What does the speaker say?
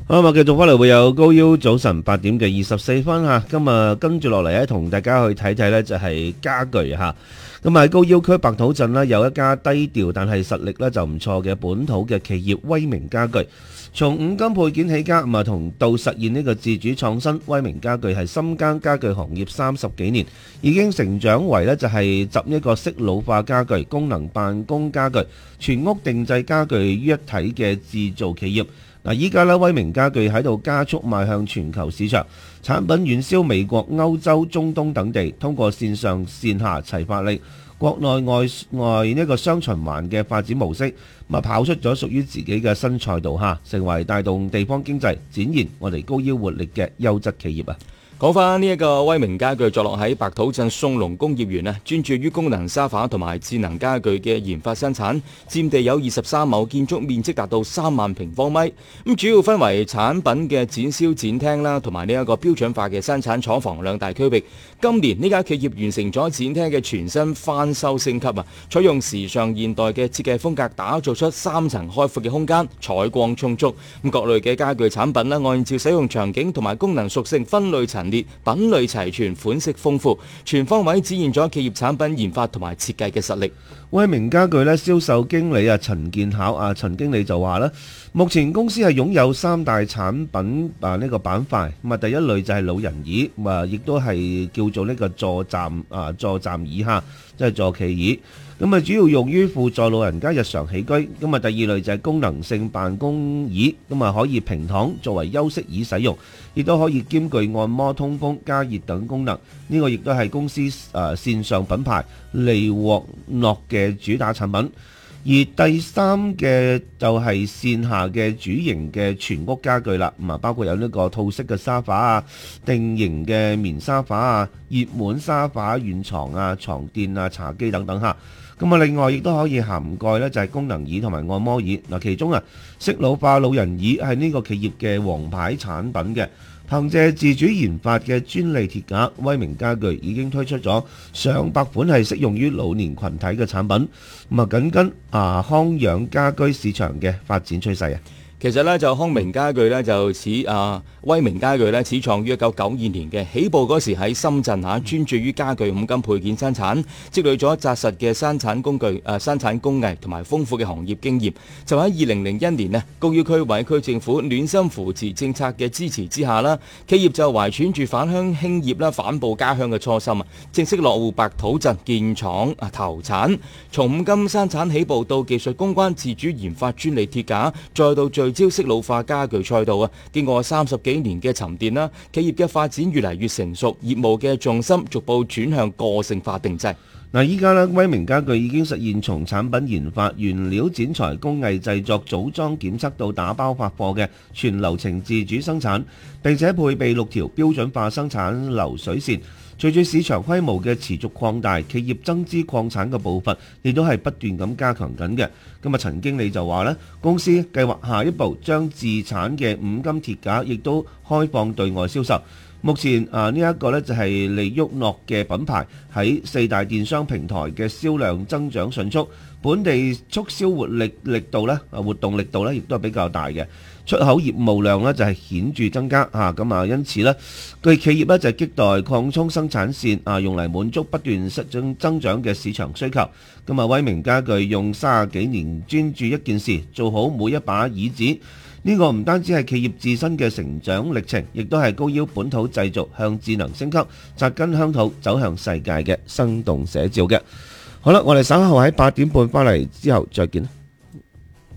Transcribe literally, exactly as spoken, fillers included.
好啊，繼續翻嚟會有高腰早晨八點嘅二十四分吓，今日跟住落嚟咧，同大家去睇睇呢就係家具吓。咁喺高腰區白土鎮呢，有一家低調但係實力呢就唔錯嘅本土嘅企業威明家具。從五金配件起家，咁啊同到實現呢個自主創新，威明家具係深耕家具行業三十幾年，已經成長為呢就係集一個適老化家具、功能辦公家具、全屋定製家具於一體嘅製造企業。嗱，依家咧威明家具喺度加速邁向全球市場，產品遠銷美國、歐洲、中東等地，通過線上線下齊發力，國內外外呢個雙循環嘅發展模式，咁啊跑出咗屬於自己嘅新賽道嚇，成為帶動地方經濟、展現我哋高腰活力嘅優質企業啊！ 講翻呢一個威明家具坐落喺白土鎮宋龍工業園啊，專注於功能沙發同埋智能家具嘅研發生產，佔地有二十三畝，建築面積達到三萬平方米。咁主要分為產品嘅展銷展廳啦，同埋呢一個標準化嘅生產廠房兩大區域。今年呢間企業完成咗展廳嘅全新翻修升級啊，採用時尚現代嘅設計風格，打造出三層開闊嘅空間，採光充足。咁各類嘅家具產品咧，按照使用場景同埋功能屬性分類陳列，品類齊全，款式豐富，全方位展現咗企業產品研發同埋設計嘅實力。 威明家具咧銷售經理啊陳建巧啊陳經理就話咧，目前公司係擁有三大產品啊呢個板塊，咁啊第一類就係老人椅，咁啊亦都係叫做呢個坐站啊坐站椅哈，即係坐騎椅。咁啊，主要用於輔助老人家日常起居。咁啊，第二類就係功能性辦公椅，咁啊可以平躺作為休息椅使用，亦都可以兼具按摩、通風、加熱等功能。呢個亦都係公司誒線上品牌利獲諾嘅主打產品。而第三嘅就係線下嘅主營嘅全屋家具啦，咁啊包括有呢個套式嘅沙發啊、定型嘅棉沙發啊、熱門沙發、軟床啊、床墊啊、茶几等等嚇。咁啊，另外亦都可以涵蓋呢就係功能椅同埋按摩椅。嗱，其中啊，適老化老人椅係呢個企業嘅王牌產品嘅。憑借自主研發嘅專利鐵架，威明家具已經推出咗上百款係適用於老年群體嘅產品，咁啊緊跟啊康養家居市場嘅發展趨勢啊！ 其實咧就康明家具咧就似啊威明家具咧始創於一九九二年嘅，起步嗰時喺深圳嚇，專注於家具五金配件生產，積累咗紮實嘅生產工具、誒生產工藝同埋豐富嘅行業經驗。就喺二零零一年呢，高要區委區政府暖心扶持政策嘅支持之下啦，企業就懷揣住返鄉興業啦、反哺家鄉嘅初心啊，正式落戶白土鎮建廠啊投產，從五金生產起步到技術攻關、自主研發專利鐵架，再到聚焦適老化家具賽道啊，經過三十幾年嘅沉澱啦，企業嘅發展越嚟越成熟，業務嘅重心逐步轉向個性化定製。 嗱，依家咧威明家具已經實現從產品研發、原料剪裁、工藝製作、組裝檢測到打包發貨嘅全流程自主生產，並且配備六條標準化生產流水線。隨住市場規模嘅持續擴大，企業增資擴產嘅步伐亦都係不斷咁加強緊嘅。今日陳經理就話咧，公司計劃下一步將自產嘅五金鐵架亦都開放對外銷售。目前啊呢一個呢就係利沃諾嘅品牌喺四大電商平台嘅銷量增長迅速，本地促銷活力力度呢啊活動力度呢亦都係比較大嘅，出口業務量呢就係顯著增加啊，咁啊因此呢，佢企業呢就係亟待擴充生產線啊，用嚟滿足不斷實增增長嘅市場需求。咁啊威明家具用三十幾年專注一件事，做好每一把椅子。呢個唔單止係企業自身嘅成長歷程，亦都係高腰本土製造向智能升級、扎根鄉土、走向世界嘅生動寫照嘅。好啦，我哋稍後喺八點半翻嚟之後再見。